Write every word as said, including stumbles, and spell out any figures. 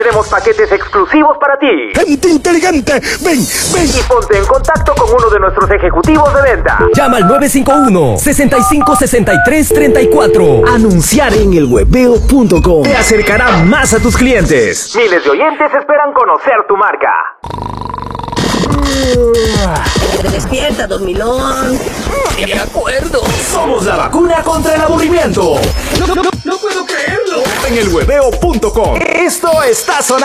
Tenemos paquetes exclusivos para ti. ¡Gente inteligente! ¡Ven, ven! Y ponte en contacto con uno de nuestros ejecutivos de venta. Llama al nueve cinco uno, seis cinco, seis tres, tres cuatro. Anunciar en el webeo punto com te acercará más a tus clientes. Miles de oyentes esperan conocer tu marca. Despierta, dormilón. De acuerdo. Somos la vacuna contra el aburrimiento. No, no, no, no puedo creerlo. En el webeo punto com. Esto está sonando.